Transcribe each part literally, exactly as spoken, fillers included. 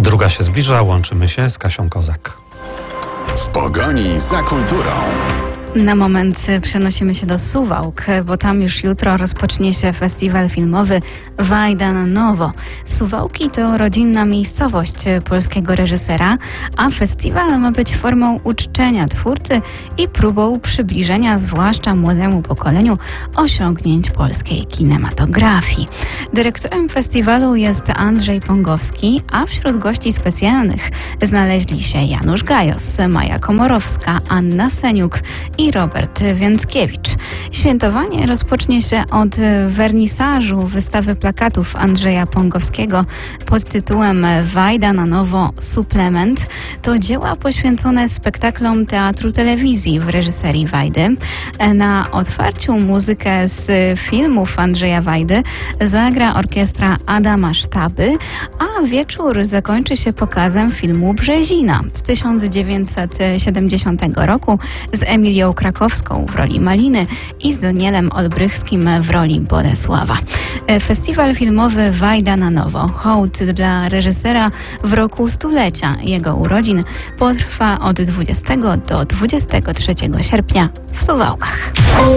Druga się zbliża, łączymy się z Kasią Kozak. W pogoni za kulturą. Na moment przenosimy się do Suwałk, bo tam już jutro rozpocznie się festiwal filmowy Wajda na Nowo. Suwałki to rodzinna miejscowość polskiego reżysera, a festiwal ma być formą uczczenia twórcy i próbą przybliżenia zwłaszcza młodemu pokoleniu osiągnięć polskiej kinematografii. Dyrektorem festiwalu jest Andrzej Pągowski, a wśród gości specjalnych znaleźli się Janusz Gajos, Maja Komorowska, Anna Seniuk i Robert Więckiewicz. Świętowanie rozpocznie się od wernisażu wystawy plakatów Andrzeja Pągowskiego pod tytułem Wajda na Nowo Suplement. To dzieła poświęcone spektaklom teatru telewizji w reżyserii Wajdy. Na otwarciu muzykę z filmów Andrzeja Wajdy zagra orkiestra Adama Sztaby, a wieczór zakończy się pokazem filmu Brzezina z tysiąc dziewięćset siedemdziesiątego roku z Emilią Krakowską w roli Maliny i z Danielem Olbrychskim w roli Bolesława. Festiwal filmowy Wajda na Nowo, hołd dla reżysera w roku stulecia jego urodzin, potrwa od dwudziestego do dwudziestego trzeciego sierpnia w Suwałkach.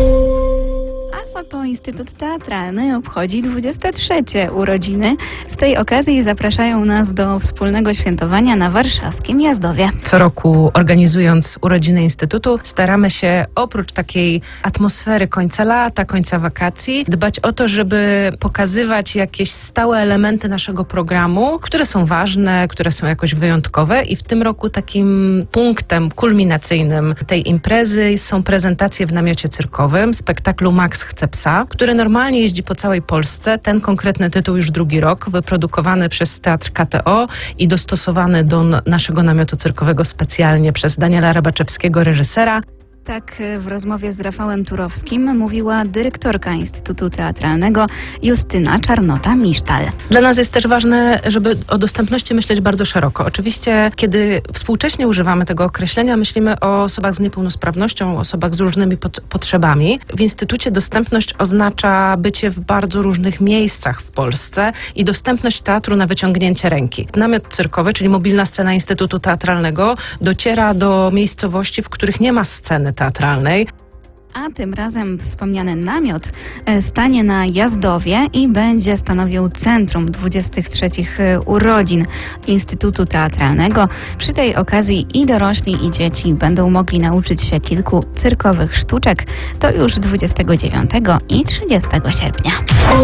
To Instytut Teatralny obchodzi dwudzieste trzecie urodziny. Z tej okazji zapraszają nas do wspólnego świętowania na warszawskim Jazdowie. Co roku, organizując urodziny Instytutu, staramy się oprócz takiej atmosfery końca lata, końca wakacji, dbać o to, żeby pokazywać jakieś stałe elementy naszego programu, które są ważne, które są jakoś wyjątkowe, i w tym roku takim punktem kulminacyjnym tej imprezy są prezentacje w namiocie cyrkowym spektaklu Max chce psa, który normalnie jeździ po całej Polsce. Ten konkretny tytuł już drugi rok, wyprodukowany przez Teatr K T O i dostosowany do naszego namiotu cyrkowego specjalnie przez Daniela Rabaczewskiego, reżysera. Tak w rozmowie z Rafałem Turowskim mówiła dyrektorka Instytutu Teatralnego Justyna Czarnota-Misztal. Dla nas jest też ważne, żeby o dostępności myśleć bardzo szeroko. Oczywiście, kiedy współcześnie używamy tego określenia, myślimy o osobach z niepełnosprawnością, osobach z różnymi pot- potrzebami. W Instytucie dostępność oznacza bycie w bardzo różnych miejscach w Polsce i dostępność teatru na wyciągnięcie ręki. Namiot cyrkowy, czyli mobilna scena Instytutu Teatralnego, dociera do miejscowości, w których nie ma sceny teatralnej. A tym razem wspomniany namiot stanie na Jazdowie i będzie stanowił centrum dwudziestych trzecich urodzin Instytutu Teatralnego. Przy tej okazji i dorośli, i dzieci będą mogli nauczyć się kilku cyrkowych sztuczek. To już dwudziestego dziewiątego i trzydziestego sierpnia.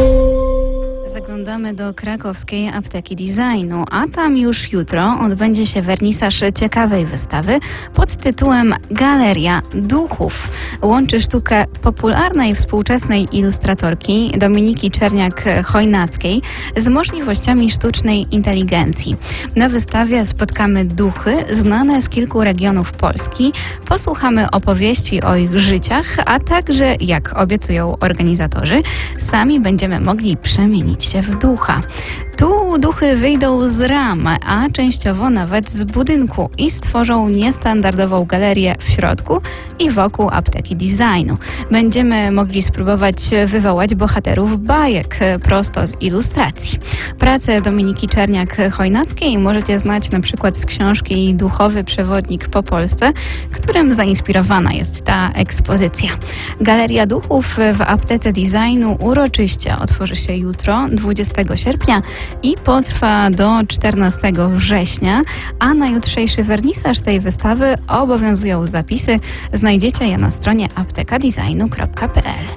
Zaglądamy do krakowskiej Apteki Designu, a tam już jutro odbędzie się wernisaż ciekawej wystawy pod tytułem Galeria Duchów. Łączy sztukę popularnej współczesnej ilustratorki Dominiki Czerniak-Chojnackiej z możliwościami sztucznej inteligencji. Na wystawie spotkamy duchy znane z kilku regionów Polski, posłuchamy opowieści o ich życiach, a także, jak obiecują organizatorzy, sami będziemy mogli przemienić się w ducha. Tu duchy wyjdą z ram, a częściowo nawet z budynku i stworzą niestandardową galerię w środku i wokół Apteki Designu. Będziemy mogli spróbować wywołać bohaterów bajek prosto z ilustracji. Pracę Dominiki Czerniak-Chojnackiej możecie znać na przykład z książki Duchowy przewodnik po Polsce, którym zainspirowana jest ta ekspozycja. Galeria Duchów w Aptece Designu uroczyście otworzy się jutro, dwudziestego sierpnia, i potrwa do czternastego września, a na jutrzejszy wernisaż tej wystawy obowiązują zapisy. Znajdziecie je na stronie apteka designu kropka p l.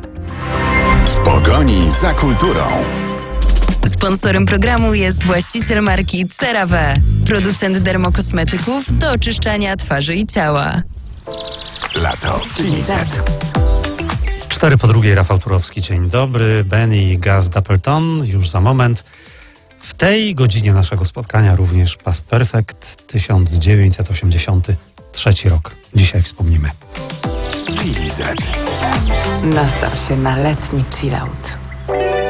W pogoni za kulturą. Sponsorem programu jest właściciel marki CeraVe, producent dermokosmetyków do oczyszczania twarzy i ciała. Lato w Chili Z. Cztery po drugiej, Rafał Turowski, dzień dobry. Benny i Gaz Dapperton już za moment. W tej godzinie naszego spotkania również Past Perfect, tysiąc dziewięćset osiemdziesiąty trzeci rok. Dzisiaj wspomnimy. Chili Z. Nastaw się na letni chillout.